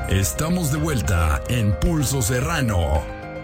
Estamos de vuelta en Pulso Serrano.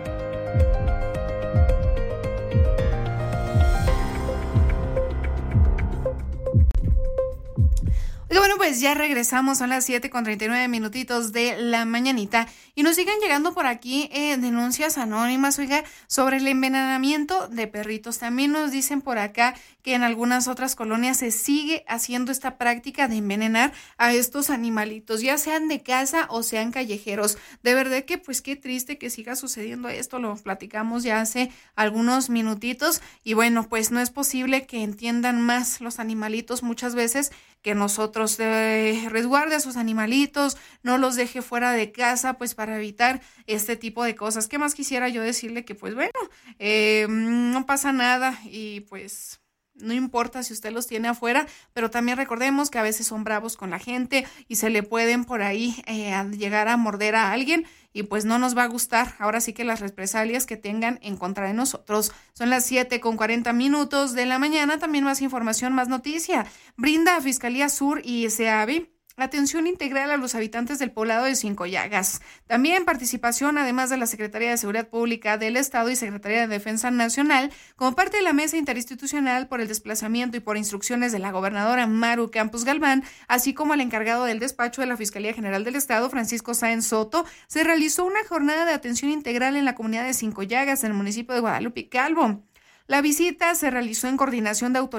Y bueno, pues ya regresamos, son las 7:39 de la mañanita y nos siguen llegando por aquí denuncias anónimas, oiga, sobre el envenenamiento de perritos. También nos dicen por acá que en algunas otras colonias se sigue haciendo esta práctica de envenenar a estos animalitos, ya sean de casa o sean callejeros. De verdad que pues qué triste que siga sucediendo esto, lo platicamos ya hace algunos minutitos y bueno, pues no es posible que entiendan más los animalitos muchas veces que nosotros. Resguarde a sus animalitos, no los deje fuera de casa, pues para evitar este tipo de cosas. ¿Qué más quisiera yo decirle? Que pues bueno, no pasa nada y pues no importa si usted los tiene afuera, pero también recordemos que a veces son bravos con la gente y se le pueden por ahí llegar a morder a alguien y pues no nos va a gustar. Ahora sí que las represalias que tengan en contra de nosotros. Son las 7:40 de la mañana. También más información, más noticia. Brinda a Fiscalía Sur y SEAVI atención integral a los habitantes del poblado de Cinco Llagas. También participación, además de la Secretaría de Seguridad Pública del Estado y Secretaría de Defensa Nacional, como parte de la Mesa Interinstitucional por el Desplazamiento y por instrucciones de la gobernadora Maru Campos Galván, así como el encargado del despacho de la Fiscalía General del Estado, Francisco Sáenz Soto, se realizó una jornada de atención integral en la comunidad de Cinco Llagas, en el municipio de Guadalupe Calvo. La visita se realizó en coordinación de autoridades